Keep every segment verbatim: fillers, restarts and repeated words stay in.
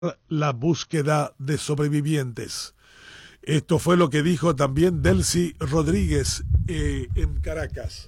la búsqueda de sobrevivientes. Esto fue lo que dijo también Delcy Rodríguez eh, en Caracas,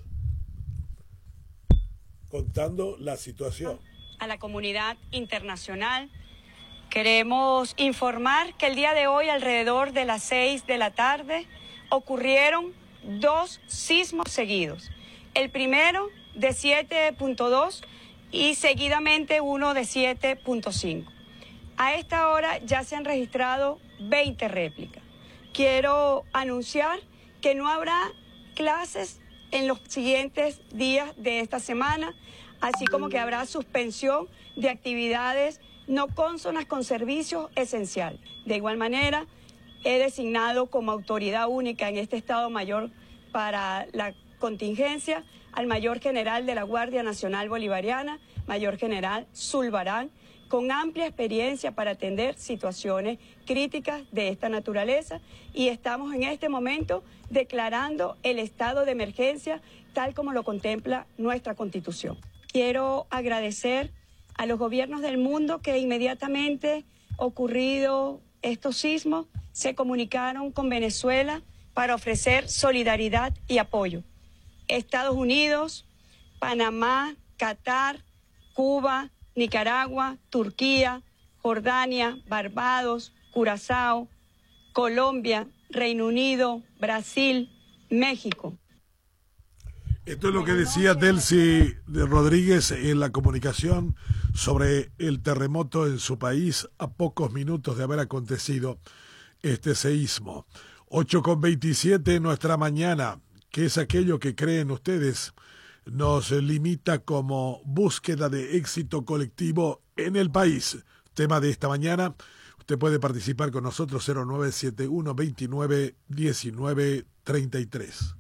contando la situación. A la comunidad internacional queremos informar que el día de hoy, alrededor de las seis de la tarde, ocurrieron dos sismos seguidos. El primero de siete punto dos y seguidamente uno de siete punto cinco. A esta hora ya se han registrado veinte réplicas. Quiero anunciar que no habrá clases en los siguientes días de esta semana, así como que habrá suspensión de actividades no cónsonas con servicios esenciales. De igual manera, he designado como autoridad única en este Estado Mayor para la contingencia al Mayor General de la Guardia Nacional Bolivariana, Mayor General Zulbarán, con amplia experiencia para atender situaciones críticas de esta naturaleza, y estamos en este momento declarando el estado de emergencia tal como lo contempla nuestra Constitución. Quiero agradecer a los gobiernos del mundo que inmediatamente ocurrido estos sismos se comunicaron con Venezuela para ofrecer solidaridad y apoyo. Estados Unidos, Panamá, Qatar, Cuba, Nicaragua, Turquía, Jordania, Barbados, Curazao, Colombia, Reino Unido, Brasil, México. Esto es lo que decía Delcy Rodríguez en la comunicación sobre el terremoto en su país a pocos minutos de haber acontecido este seísmo. ocho con veintisiete nuestra mañana, que es aquello que creen ustedes nos limita como búsqueda de éxito colectivo en el país. Tema de esta mañana. Usted puede participar con nosotros cero nueve siete uno, veintinueve, diecinueve, treinta y tres.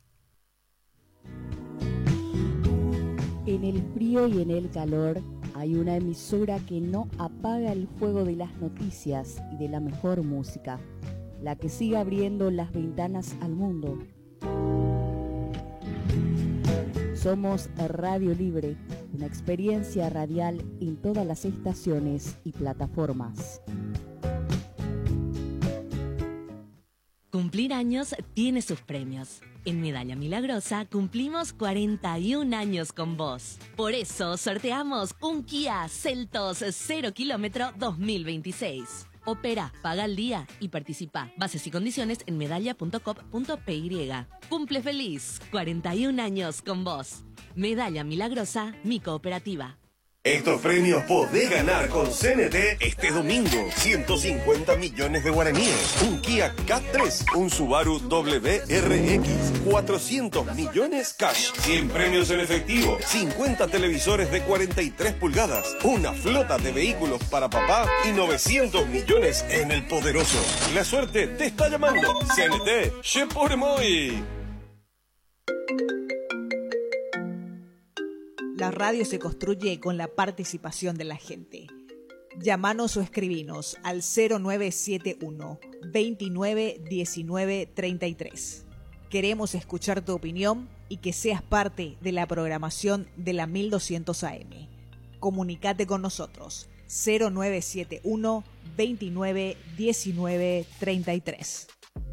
En el frío y en el calor hay una emisora que no apaga el fuego de las noticias y de la mejor música, la que sigue abriendo las ventanas al mundo. Somos Radio Libre, una experiencia radial en todas las estaciones y plataformas. Cumplir años tiene sus premios. En Medalla Milagrosa cumplimos cuarenta y un años con vos. Por eso sorteamos un Kia Seltos cero kilómetro dos mil veintiséis. Opera, paga al día y participa. Bases y condiciones en medalla punto com punto p y. Cumple feliz, cuarenta y un años con vos. Medalla Milagrosa, mi cooperativa. Estos premios podés ganar con C N T este domingo. ciento cincuenta millones de guaraníes, un Kia K tres, un Subaru W R X, cuatrocientos millones cash, cien premios en efectivo, cincuenta televisores de cuarenta y tres pulgadas, una flota de vehículos para papá y novecientos millones en el poderoso. La suerte te está llamando. C N T, je por moi. La radio se construye con la participación de la gente. Llámanos o escribinos al cero nueve siete uno, veintinueve, diecinueve, treinta y tres. Queremos escuchar tu opinión y que seas parte de la programación de la mil doscientos A M. Comunicate con nosotros cero nueve siete uno, veintinueve, diecinueve, treinta y tres.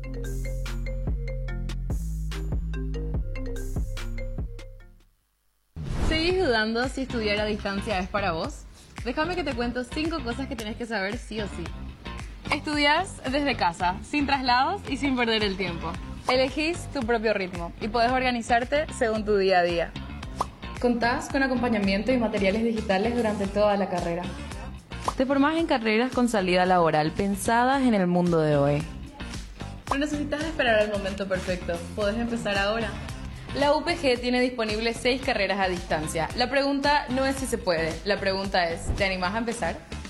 ¿Seguís dudando si estudiar a distancia es para vos? Déjame que te cuento cinco cosas que tenés que saber sí o sí. Estudiás desde casa, sin traslados y sin perder el tiempo. Elegís tu propio ritmo y podés organizarte según tu día a día. Contás con acompañamiento y materiales digitales durante toda la carrera. Te formás en carreras con salida laboral pensadas en el mundo de hoy. No necesitas esperar el momento perfecto, podés empezar ahora. La U P G tiene disponibles seis carreras a distancia. La pregunta no es si se puede, la pregunta es, ¿te animás a empezar?